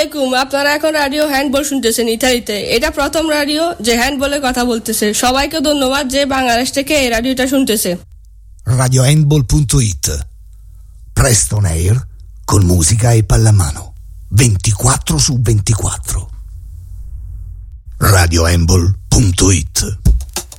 আলাইকুম, আপনারা এখন রাডিও হ্যান্ডবল শুনতেছেন ইতালিতে। এটা প্রথম রাডিও যে হ্যান্ডবলে কথা বলতেছে। সবাইকে ধন্যবাদ যে বাংলাদেশ থেকে এই রাডিওটা শুনতেছে। radiohandball.it, presto on air con musica e pallamano 24/24. radiohandball.it